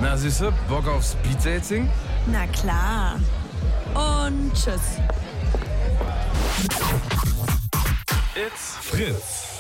Na süße, Bock auf Speeddating? Na klar. Und tschüss. It's Fritz.